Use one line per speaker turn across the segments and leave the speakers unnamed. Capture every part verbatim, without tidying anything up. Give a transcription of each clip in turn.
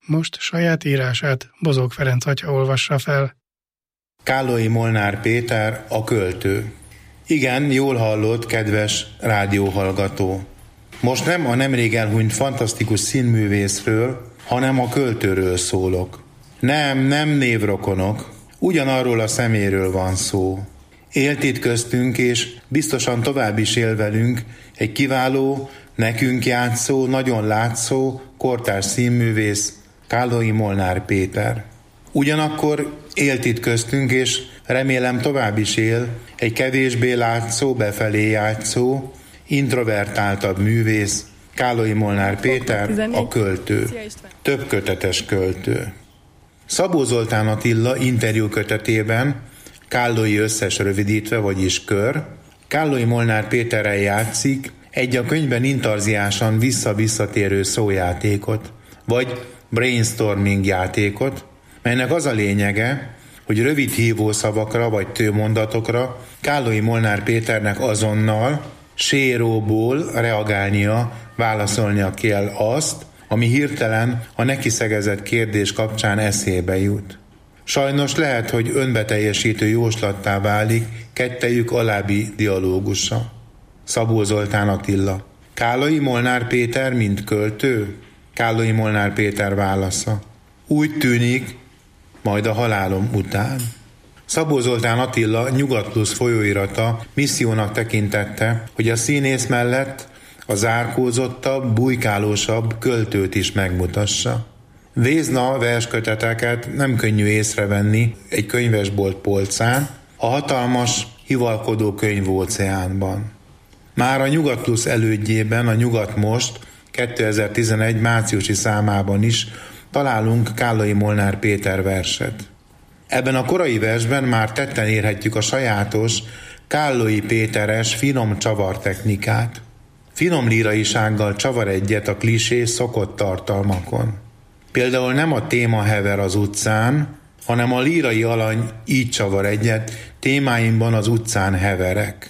Most saját írását Bozók Ferenc atya olvassa fel.
Kállói Molnár Péter, a költő. Igen, jól hallott, kedves rádióhallgató. Most nem a nemrég elhunyt fantasztikus színművészről, hanem a költőről szólok. Nem, nem névrokonok, ugyanarról a szeméről van szó. Élt itt köztünk, és biztosan tovább is él velünk egy kiváló, nekünk játszó, nagyon látszó, kortárs színművész, Kállói Molnár Péter. Ugyanakkor élt itt köztünk, és remélem tovább is él, egy kevésbé látszó, befelé játszó, introvertáltabb művész, Kállói Molnár Péter, a költő. Több kötetes költő. Szabó Zoltán Attila interjú kötetében, Kállói összes rövidítve, vagyis kör, Kállói Molnár Péterrel játszik egy a könyvben intarziásan vissza-visszatérő szójátékot, vagy brainstorming játékot, melynek az a lényege, hogy rövid hívószavakra vagy tőmondatokra Kállói Molnár Péternek azonnal, séróból reagálnia, válaszolnia kell azt, ami hirtelen a neki szegezett kérdés kapcsán eszébe jut. Sajnos lehet, hogy önbeteljesítő jóslattá válik kettejük alábbi dialógusa. Szabó Zoltán Attila. Kállói Molnár Péter, mint költő? Kállói Molnár Péter válasza. Úgy tűnik, majd a halálom után. Szabó Zoltán Attila Nyugat Plusz folyóirata missziónak tekintette, hogy a színész mellett a zárkózottabb, bujkálósabb költőt is megmutassa. Vézna versköteteket nem könnyű észrevenni egy könyvesbolt polcán, a hatalmas, hivalkodó könyvóceánban. Már a Nyugat Plusz elődjében, a Nyugat Most kétezer-tizenegy márciusi számában is találunk Kállói Molnár Péter verset. Ebben a korai versben már tetten érhetjük a sajátos, Kállói Péteres finom csavartechnikát. Finom líraisággal csavar egyet a klisé szokott tartalmakon. Például nem a téma hever az utcán, hanem a lírai alany így csavar egyet, témáimban az utcán heverek.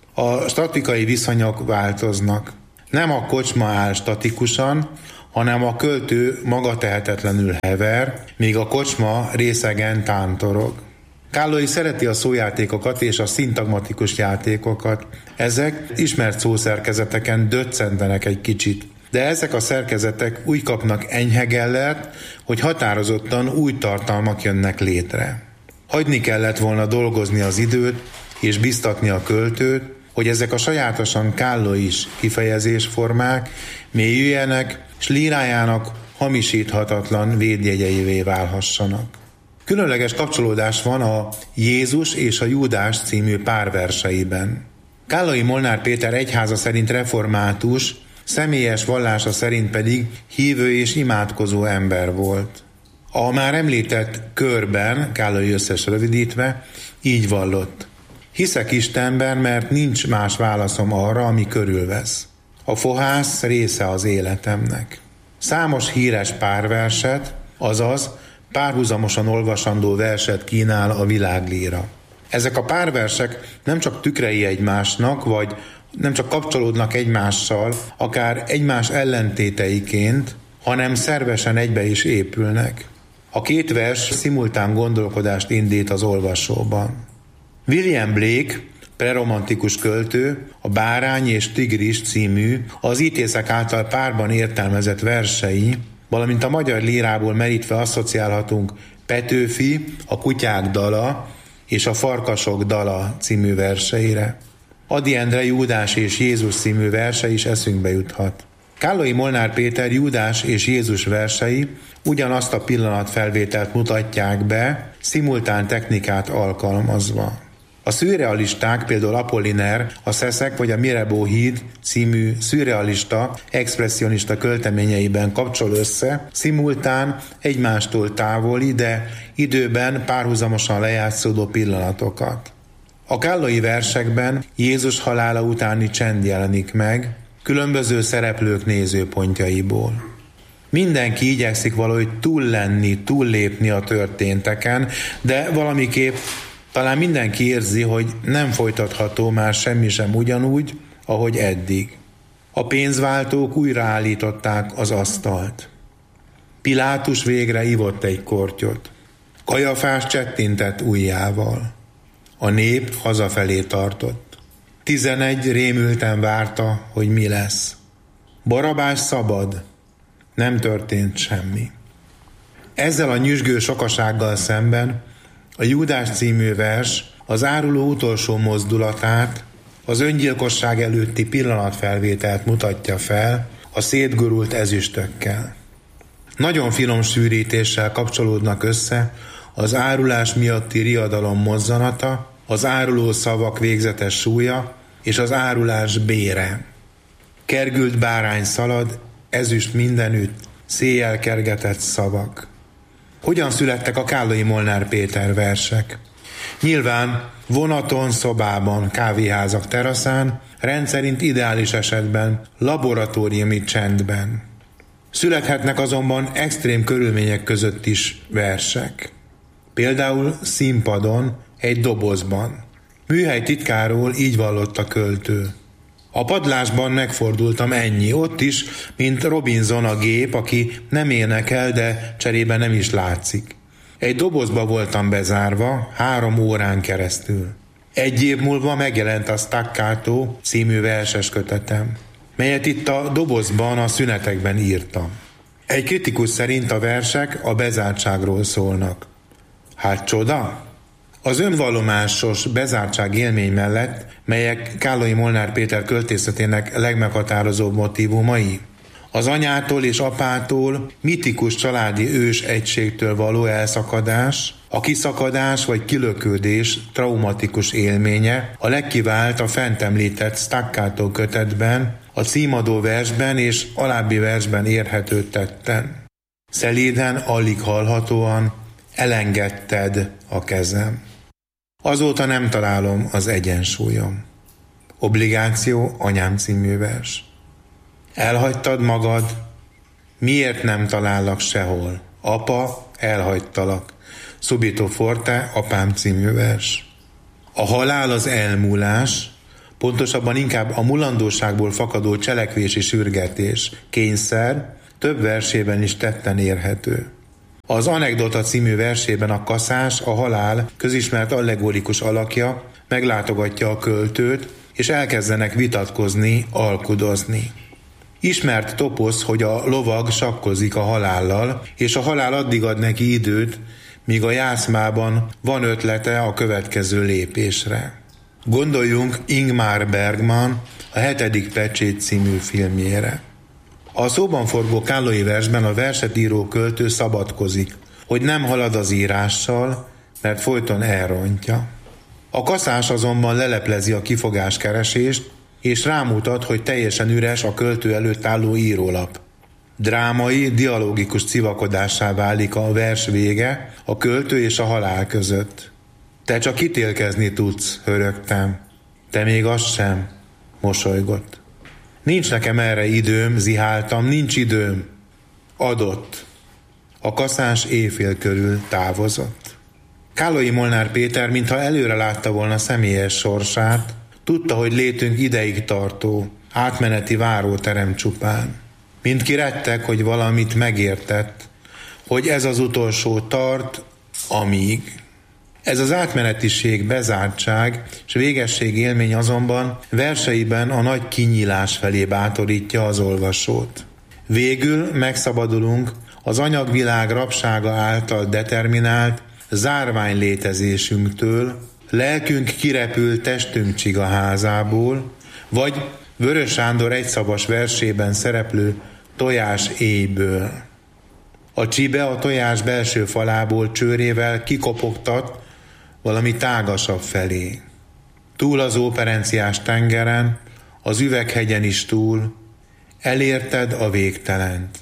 A statikai viszonyok változnak. Nem a kocsma áll statikusan, hanem a költő maga tehetetlenül hever, míg a kocsma részegen tántorog. Kállói szereti a szójátékokat és a szintagmatikus játékokat. Ezek ismert szószerkezeteken döccentenek egy kicsit, de ezek a szerkezetek úgy kapnak enyhe gellert, hogy határozottan új tartalmak jönnek létre. Hagyni kellett volna dolgozni az időt és biztatni a költőt, hogy ezek a sajátosan kállóis kifejezésformák mélyüljenek, s lírájának hamisíthatatlan védjegyeivé válhassanak. Különleges kapcsolódás van a Jézus és a Júdás című párverseiben. Kállói Molnár Péter egyháza szerint református, személyes vallása szerint pedig hívő és imádkozó ember volt. A már említett körben, Kállói összes rövidítve, így vallott. Hiszek Istenben, mert nincs más válaszom arra, ami körülvesz. A fohász része az életemnek. Számos híres párverset, azaz párhuzamosan olvasandó verset kínál a világlíra. Ezek a párversek nem csak tükrei egymásnak, vagy nem csak kapcsolódnak egymással, akár egymás ellentéteiként, hanem szervesen egybe is épülnek. A két vers szimultán gondolkodást indít az olvasóban. William Blake, preromantikus költő, a Bárány és Tigris című, az ítészek által párban értelmezett versei, valamint a magyar lírából merítve asszociálhatunk Petőfi, a Kutyák dala és a Farkasok dala című verseire. Ady Endre Júdás és Jézus című verse is eszünkbe juthat. Kállói Molnár Péter Júdás és Jézus versei ugyanazt a pillanatfelvételt mutatják be, szimultán technikát alkalmazva. A szürrealisták, például Apolliner, a Szeszek vagy a Mirabeau híd című szürrealista, expresszionista költeményeiben kapcsol össze, szimultán egymástól távoli, de időben párhuzamosan lejátszódó pillanatokat. A kállói versekben Jézus halála utáni csend jelenik meg, különböző szereplők nézőpontjaiból. Mindenki igyekszik valahogy túl lenni, túllépni a történteken, de valamiképp talán mindenki érzi, hogy nem folytatható már semmi sem ugyanúgy, ahogy eddig. A pénzváltók újraállították az asztalt. Pilátus végre ivott egy kortyot. Kajafás csettintett ujjával. A nép hazafelé tartott. Tizenegy rémülten várta, hogy mi lesz. Barabás szabad. Nem történt semmi. Ezzel a nyüzsgő sokasággal szemben a Júdás című vers az áruló utolsó mozdulatát, az öngyilkosság előtti pillanatfelvételt mutatja fel a szétgurult ezüstökkel. Nagyon finom sűrítéssel kapcsolódnak össze az árulás miatti riadalom mozzanata, az áruló szavak végzetes súlya és az árulás bére. Kergült bárány szalad, ezüst mindenütt, széjjel kergetett szavak. Hogyan születtek a Kállai Molnár Péter versek? Nyilván vonaton, szobában, kávéházak teraszán, rendszerint ideális esetben laboratóriumi csendben. Születhetnek azonban extrém körülmények között is versek. Például színpadon, egy dobozban. Műhely titkáról így vallott a költő. A padlásban megfordultam ennyi, ott is, mint Robinson a gép, aki nem énekel, de cserébe nem is látszik. Egy dobozba voltam bezárva, három órán keresztül. Egy év múlva megjelent a Staccato című verses kötetem, melyet itt a dobozban a szünetekben írtam. Egy kritikus szerint a versek a bezártságról szólnak. Hát csoda? Az önvallomásos bezártság élmény mellett, melyek Kállai Molnár Péter költészetének legmeghatározóbb motívumai, az anyától és apától, mitikus családi ős egységtől való elszakadás, a kiszakadás vagy kilökődés traumatikus élménye a legkivált a fent említett Staccato kötetben, a címadó versben és alábbi versben érhető tetten. Szelíden, alig hallhatóan elengedted a kezem. Azóta nem találom az egyensúlyom. Obligáció, Anyám című vers. Elhagytad magad, miért nem talállak sehol? Apa, elhagytalak. Subito forte, Apám című vers. A halál az elmúlás, pontosabban inkább a mulandóságból fakadó cselekvési sürgetés, kényszer, több versében is tetten érhető. Az Anekdota című versében a kaszás, a halál közismert allegorikus alakja meglátogatja a költőt, és elkezdenek vitatkozni, alkudozni. Ismert toposz, hogy a lovag sakkozik a halállal, és a halál addig ad neki időt, míg a jászmában van ötlete a következő lépésre. Gondoljunk Ingmar Bergman a hetedik pecsét című filmjére. A szóban forgó kállai versben a verset író költő szabadkozik, hogy nem halad az írással, mert folyton elrontja. A kaszás azonban leleplezi a kifogáskeresést, és rámutat, hogy teljesen üres a költő előtt álló írólap. Drámai, dialógikus civakodássá válik a vers vége a költő és a halál között. Te csak ítélkezni tudsz, hörögtem. Te még azt sem, mosolygott. Nincs nekem erre időm, ziháltam, nincs időm. Adott. A kaszás éjfél körül távozott. Kállai Molnár Péter, mintha előre látta volna személyes sorsát, tudta, hogy létünk ideig tartó, átmeneti váróterem csupán. Mindki rettek, hogy valamit megértett, hogy ez az utolsó tart, amíg. Ez az átmenetiség, bezártság és végesség élmény azonban verseiben a nagy kinyílás felé bátorítja az olvasót. Végül megszabadulunk az anyagvilág rabsága által determinált zárvány létezésünktől, lelkünk kirepül testünk csigaházából, vagy Vörös Sándor egyszavas versében szereplő tojás éjből. A csibe a tojás belső falából csőrével kikopogtat valami tágasabb felé. Túl az óperenciás tengeren, az üveghegyen is túl, elérted a végtelent.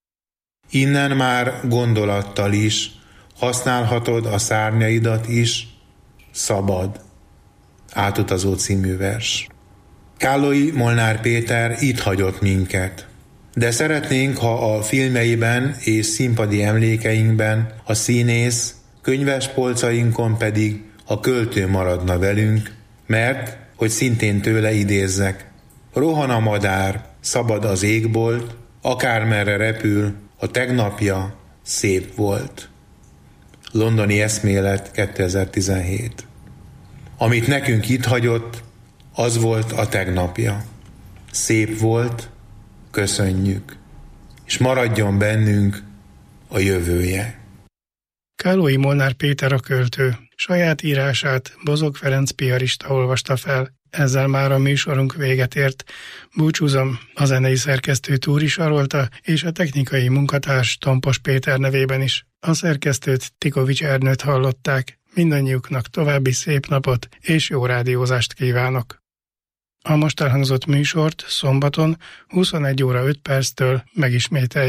Innen már gondolattal is, használhatod a szárnyaidat is, szabad. Átutazó című vers. Kállai Molnár Péter itt hagyott minket. De szeretnénk, ha a filmeiben és színpadi emlékeinkben a színész, könyves polcainkon pedig a költő maradna velünk, mert, hogy szintén tőle idézzek, rohan a madár, szabad az égbolt, akármerre repül, a A tegnapja szép volt. Londoni eszmélet kétezer-tizenhét. Amit nekünk itt hagyott, az volt a tegnapja. Szép volt, köszönjük, és maradjon bennünk a jövője.
Kállói Molnár Péter a költő. Saját írását Bozok Ferenc piarista olvasta fel. Ezzel már a műsorunk véget ért. Búcsúzom a zenei szerkesztő Túri Sarolta és a technikai munkatárs Tompos Péter nevében is. A szerkesztőt Tikovics Ernőt hallották. Mindannyiuknak további szép napot és jó rádiózást kívánok. A most elhangzott műsort szombaton huszonegy óra öt perctől megismételjük.